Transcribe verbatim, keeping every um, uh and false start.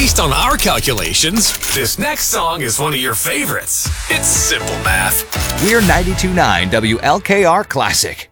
Based on our calculations, this next song is one of your favorites. It's simple math. We're ninety-two point nine W L K R Classic.